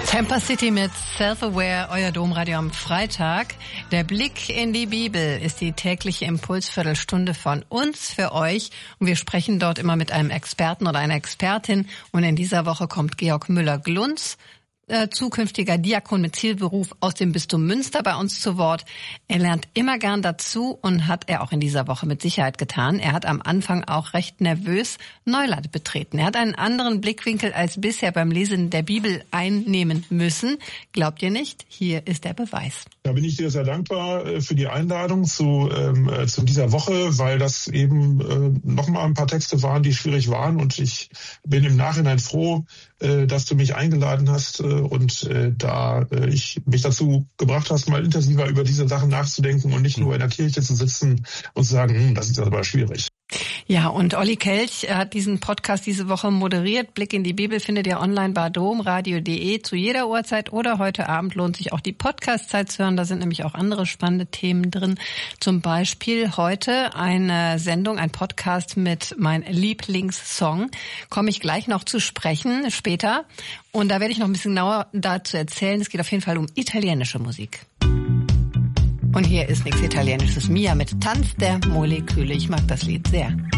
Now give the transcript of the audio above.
Tampa City mit Self-Aware, euer Domradio am Freitag. Der Blick in die Bibel ist die tägliche Impulsviertelstunde von uns für euch. Und wir sprechen dort immer mit einem Experten oder einer Expertin. Und in dieser Woche kommt Georg Müller-Glunz, zukünftiger Diakon mit Zielberuf aus dem Bistum Münster, bei uns zu Wort. Er lernt immer gern dazu und hat er auch in dieser Woche mit Sicherheit getan. Er hat am Anfang auch recht nervös Neuland betreten. Er hat einen anderen Blickwinkel als bisher beim Lesen der Bibel einnehmen müssen. Glaubt ihr nicht? Hier ist der Beweis. Da bin ich dir sehr dankbar für die Einladung zu dieser Woche, weil das eben nochmal ein paar Texte waren, die schwierig waren. Und ich bin im Nachhinein froh, dass du mich eingeladen hast und da ich mich dazu gebracht hast, mal intensiver über diese Sachen nachzudenken und nicht nur in der Kirche zu sitzen und zu sagen, das ist aber schwierig. Ja, und Olli Kelch hat diesen Podcast diese Woche moderiert. Blick in die Bibel findet ihr online bei domradio.de zu jeder Uhrzeit oder heute Abend lohnt sich auch die Podcast-Zeit zu hören. Da sind nämlich auch andere spannende Themen drin. Zum Beispiel heute eine Sendung, ein Podcast mit mein Lieblingssong. Komme ich gleich noch zu sprechen, später. Und da werde ich noch ein bisschen genauer dazu erzählen. Es geht auf jeden Fall um italienische Musik. Und hier ist nichts Italienisches. Mia mit Tanz der Moleküle. Ich mag das Lied sehr.